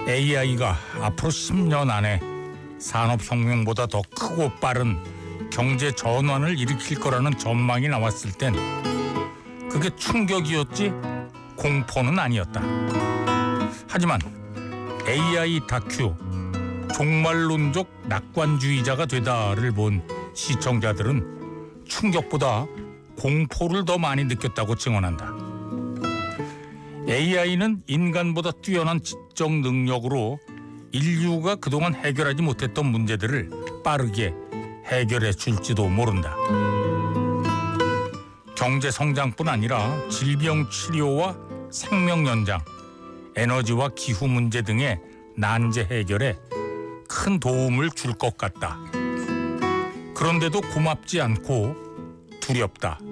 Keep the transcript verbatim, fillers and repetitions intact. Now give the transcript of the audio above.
에이아이가 앞으로 십 년 안에 산업혁명보다 더 크고 빠른 경제 전환을 일으킬 거라는 전망이 나왔을 땐 그게 충격이었지 공포는 아니었다. 하지만 에이아이 다큐 종말론적 낙관주의자가 되다를 본 시청자들은 충격보다 공포를 더 많이 느꼈다고 증언한다. 에이아이는 인간보다 뛰어난 지적 능력으로 인류가 그동안 해결하지 못했던 문제들을 빠르게 해결해 줄지도 모른다. 경제 성장뿐 아니라 질병 치료와 생명 연장, 에너지와 기후 문제 등의 난제 해결에 큰 도움을 줄 것 같다. 그런데도 고맙지 않고 두렵다.